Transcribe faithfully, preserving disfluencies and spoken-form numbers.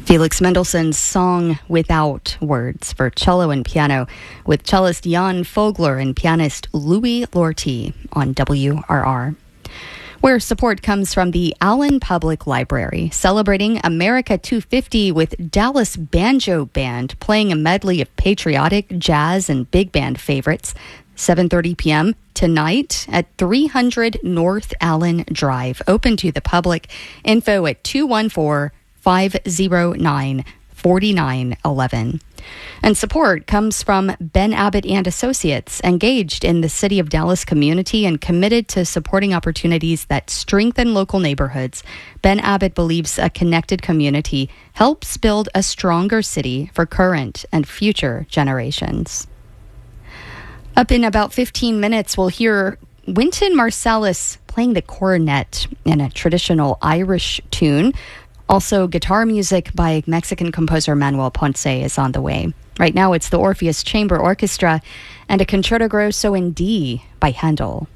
Felix Mendelssohn's Song Without Words for cello and piano with cellist Jan Fogler and pianist Louis Lortie on W R R. Where support comes from the Allen Public Library, celebrating America two fifty with Dallas Banjo Band playing a medley of patriotic, jazz, and big band favorites. seven thirty p.m. tonight at three hundred North Allen Drive. Open to the public. Info at two one four, five oh nine, four nine one one. And support comes from Ben Abbott and Associates, engaged in the City of Dallas community and committed to supporting opportunities that strengthen local neighborhoods. Ben Abbott believes a connected community helps build a stronger city for current and future generations. Up in about fifteen minutes, we'll hear Wynton Marsalis playing the cornet in a traditional Irish tune. Also, guitar music by Mexican composer Manuel Ponce is on the way. Right now, it's the Orpheus Chamber Orchestra and a Concerto Grosso in D by Handel.